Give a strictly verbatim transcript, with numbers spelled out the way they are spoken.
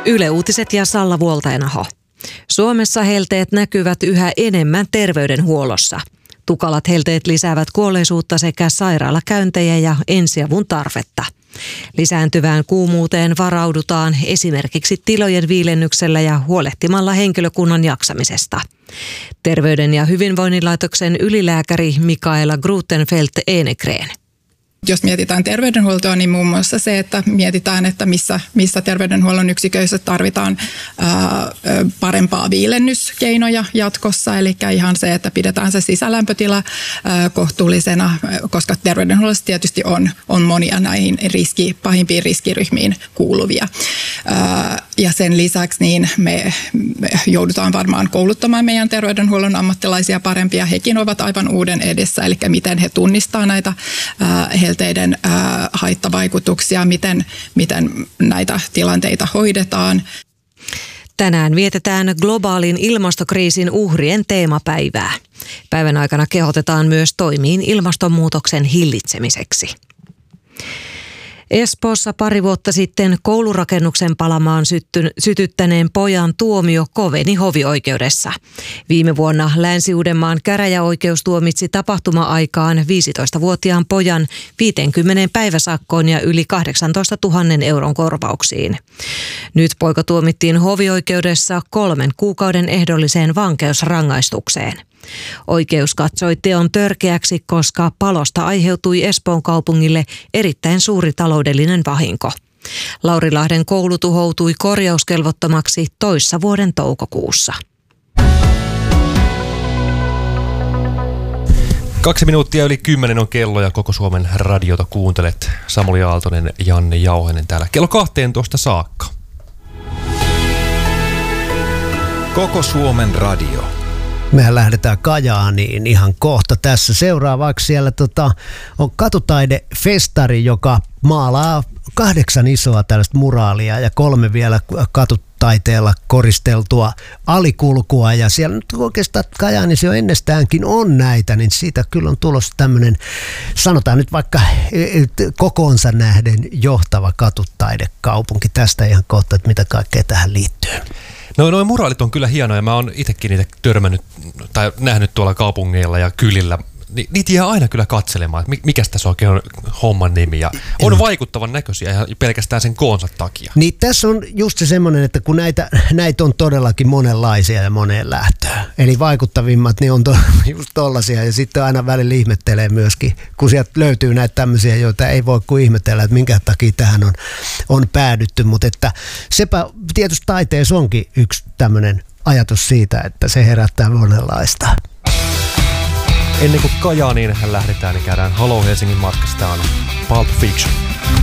Yle Uutiset ja Salla Vuoltainaho. Suomessa helteet näkyvät yhä enemmän terveydenhuollossa. Tukalat helteet lisäävät kuolleisuutta sekä sairaalakäyntejä ja ensiavun tarvetta. Lisääntyvään kuumuuteen varaudutaan esimerkiksi tilojen viilennyksellä ja huolehtimalla henkilökunnan jaksamisesta. Terveyden ja hyvinvoinnin laitoksen ylilääkäri Mikaela Grutenfeldt-Enegren. Jos mietitään terveydenhuoltoa, niin muun muassa se, että mietitään, että missä, missä terveydenhuollon yksiköissä tarvitaan ää, parempaa viilennyskeinoja jatkossa. Eli ihan se, että pidetään se sisälämpötila ää, kohtuullisena, koska terveydenhuollossa tietysti on, on monia näihin riski, pahimpiin riskiryhmiin kuuluvia. Ää, ja sen lisäksi niin me, me joudutaan varmaan kouluttamaan meidän terveydenhuollon ammattilaisia parempia. Hekin ovat aivan uuden edessä, eli miten he tunnistaa näitä ää, helteiden ää, haittavaikutuksia, miten, miten näitä tilanteita hoidetaan. Tänään vietetään globaalin ilmastokriisin uhrien teemapäivää. Päivän aikana kehotetaan myös toimiin ilmastonmuutoksen hillitsemiseksi. Espoossa pari vuotta sitten koulurakennuksen palamaan sytty, sytyttäneen pojan tuomio koveni hovioikeudessa. Viime vuonna Länsi-Uudenmaan käräjäoikeus tuomitsi tapahtuma-aikaan viisitoistavuotiaan pojan viisikymmentä päiväsakkoon ja yli kahdeksantoistatuhatta euron korvauksiin. Nyt poika tuomittiin hovioikeudessa kolmen kuukauden ehdolliseen vankeusrangaistukseen. Oikeus katsoi teon törkeäksi, koska palosta aiheutui Espoon kaupungille erittäin suuri taloudellinen vahinko. Laurilahden koulu tuhoutui korjauskelvottomaksi toissa vuoden toukokuussa. Kaksi minuuttia yli kymmenen on kello ja Koko Suomen radiota kuuntelet. Samuli Aaltonen, Janne Jauhenen täällä kello kahteentoista saakka. Koko Suomen radio. Mehän lähdetään Kajaaniin ihan kohta tässä. Seuraavaksi siellä tota, on katutaidefestari, joka maalaa kahdeksan isoa tällaista muraalia ja kolme vielä katutaiteella koristeltua alikulkua. Ja siellä nyt oikeastaan Kajaanissa jo ennestäänkin on näitä, niin siitä kyllä on tulossa tämmöinen, sanotaan nyt vaikka kokoonsa nähden johtava katutaidekaupunki. Tästä ihan kohta, että mitä kaikkea tähän liittyy. No nuo muraalit on kyllä hienoja. Mä oon itsekin niitä törmännyt tai nähnyt tuolla kaupungeilla ja kylillä. Ni, niitä jää aina kyllä katselemaan, että mikäs tässä oikein on homman nimi. Ja on vaikuttavan näköisiä ihan pelkästään sen koonsa takia. Niin tässä on just se semmoinen, että kun näitä, näitä on todellakin monenlaisia ja moneen lähtöön. Eli vaikuttavimmat niin on to, just tollaisia ja sitten aina välillä ihmettelee myöskin, kun sieltä löytyy näitä tämmöisiä, joita ei voi kuin ihmetellä, että minkä takia tähän on, on päädytty. Mutta että sepä tietysti taiteessa onkin yksi tämmöinen ajatus siitä, että se herättää monenlaista. Ennen kuin Kajaaniin lähdetään, niin käydään Hello Helsingin matkasta. Tää on Pulp Fiction.